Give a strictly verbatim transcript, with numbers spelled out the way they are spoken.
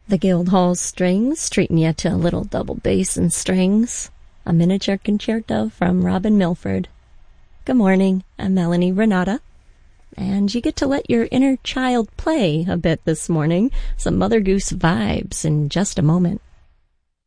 The Guildhall Strings treating you to a little double bass and strings, a miniature concerto from Robin Milford. Good morning, I'm Melanie Renata, and you get to let your inner child play a bit this morning. Some Mother Goose vibes in just a moment.